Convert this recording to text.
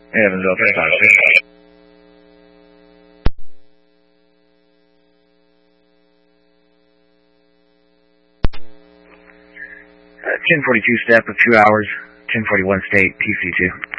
Evansville, 1042 step of 2 hours, 1041 state, PC2.